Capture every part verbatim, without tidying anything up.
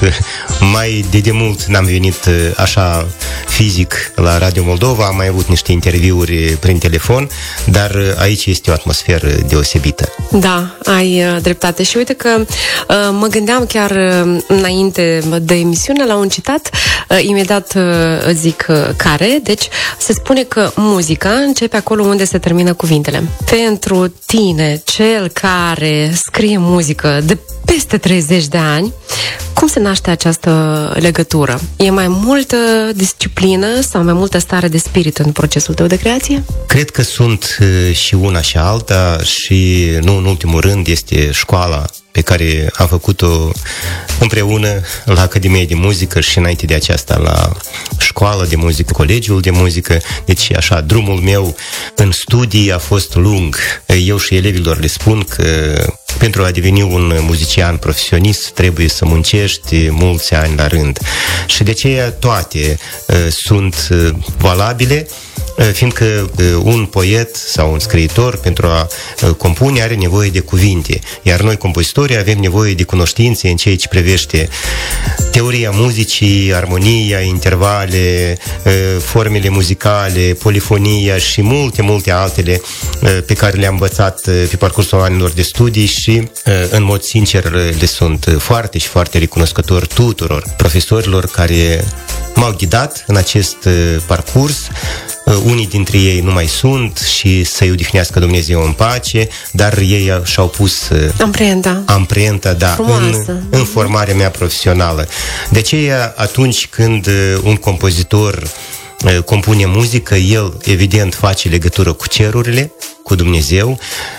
că mai de demult n-am venit așa fizic la Radio Moldova, am mai avut niște interviuri prin telefon, dar aici este o atmosferă deosebită. Da, ai dreptate. Și uite că mă gândeam chiar înainte de emisiune la un citat, imediat îți zic care, deci se spune că muzica începe acolo unde se termină cuvintele. Pentru tine, cel care scrie muzică de peste treizeci de ani, cum se naște această legătură? E mai multă disciplină sau mai multă stare de spirit în procesul tău de creație? Cred că sunt și una și alta și, nu în ultimul rând, este școala pe care am făcut-o împreună la Academia de Muzică și înainte de aceasta la școala de muzică, colegiul de muzică. Deci așa, drumul meu în studii a fost lung. Eu și elevilor le spun că pentru a deveni un muzician profesionist trebuie să muncești mulți ani la rând. Și de aceea toate uh, sunt uh, valabile, fiindcă un poet sau un scriitor pentru a compune are nevoie de cuvinte, iar noi, compozitorii, avem nevoie de cunoștințe în ceea ce privește teoria muzicii, armonia, intervale, formele muzicale, polifonia și multe, multe altele pe care le-am învățat pe parcursul anilor de studii și, în mod sincer, le sunt foarte și foarte recunoscător tuturor profesorilor care m-au ghidat în acest parcurs. Unii dintre ei nu mai sunt și să-i odihnească Dumnezeu în pace, dar ei și-au pus amprenta, amprenta da, în, în formarea mea profesională. De aceea, atunci când un compozitor compune muzică, el evident face legătură cu cerurile, cu Dumnezeu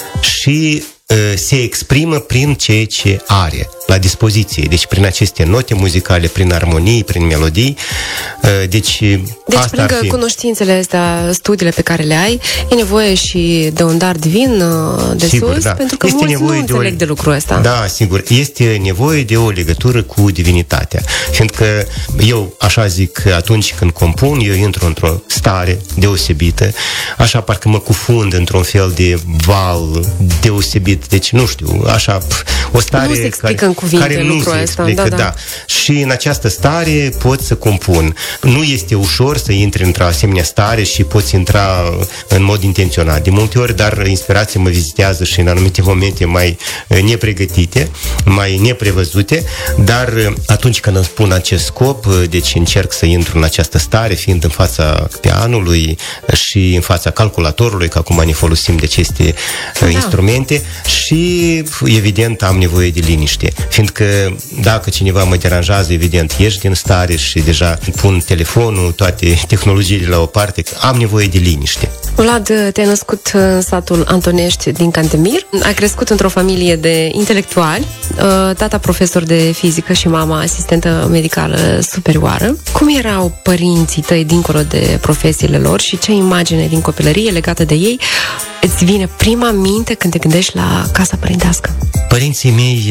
și se exprimă prin ceea ce are la dispoziție, deci prin aceste note muzicale, prin armonii, prin melodii. Deci, deci asta pe lângă fi... cunoștințele astea, studiile pe care le ai, e nevoie și de un dar divin de sigur, sus, da. Pentru că este mulți nu înțeleg de, o... de lucrul ăsta. Da, sigur, este nevoie de o legătură cu divinitatea, fiindcă eu, așa zic, atunci când compun, eu intru într-o stare deosebită, așa parcă mă cufund într-un fel de val deosebit, deci nu știu, așa, o stare nu se explică care, în cuvinte care nu se explică, da, da. da. Și în această stare pot să compun. Nu este ușor să intri într-o asemenea stare și poți intra în mod intenționat de multe ori, dar inspirația mă vizitează și în anumite momente mai nepregătite, mai neprevăzute, dar atunci când îmi spun acest scop, deci încerc să intru în această stare, fiind în fața pianului și în fața calculatorului, că acum ne folosim de aceste da. instrumente și evident am nevoie de liniște, fiindcă dacă cineva mă deranjează, evident ieși din stare și deja pun telefonul, toate tehnologiile la o parte, am nevoie de liniște. Vlad, te-ai născut în satul Antonești din Cantemir, ai crescut într-o familie de intelectuali, tata profesor de fizică și mama asistentă medicală superioară. Cum erau părinții tăi dincolo de profesiile lor și ce imagine din copilărie legată de ei îți vine prima minte când te gândești la casa părintească? Părinții mei,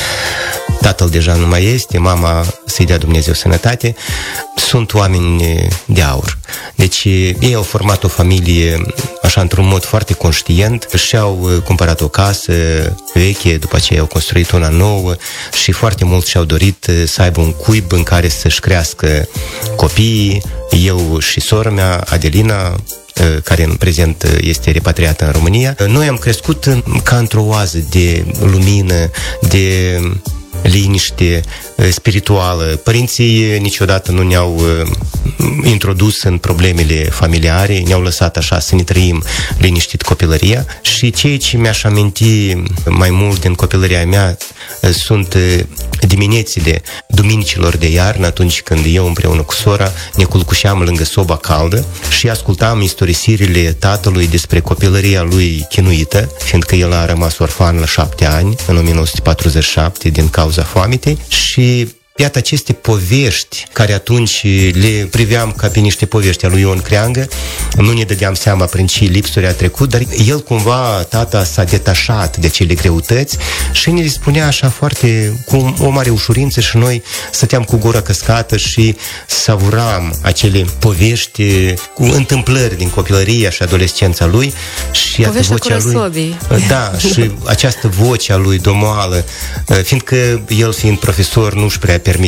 tatăl deja nu mai este, mama, să-i dea Dumnezeu sănătate, sunt oameni de aur. Deci ei au format o familie așa într-un mod foarte conștient, și-au cumpărat o casă veche, după aceea au construit una nouă și foarte mult și-au dorit să aibă un cuib în care să-și crească copiii. Eu și sora mea, Adelina, care în prezent este repatriată în România. Noi am crescut ca într-o oază de lumină, de liniște spirituală. Părinții niciodată nu ne-au introdus în problemele familiare, ne-au lăsat așa să ne trăim liniștit copilăria și ceea ce mi-aș aminti mai mult din copilăria mea sunt diminețile duminicilor de iarnă, atunci când eu împreună cu sora ne culcușeam lângă soba caldă și ascultam istorisirile tatălui despre copilăria lui chinuită, fiindcă el a rămas orfan la șapte ani, în o mie nouă sute patruzeci și șapte, din cauza foametei și iată aceste povești, care atunci le priveam ca pe niște povești a lui Ion Creangă, nu ne dădeam seama prin ce lipsuri a trecut, dar el cumva, tata, s-a detașat de acele greutăți și ne le spunea așa foarte, cu o mare ușurință și noi stăteam cu gura căscată și savuram acele povești cu întâmplări din copilăria și adolescența lui și iată vocea lui. Da, și această voce a lui domoală, fiindcă el fiind profesor nu-și prea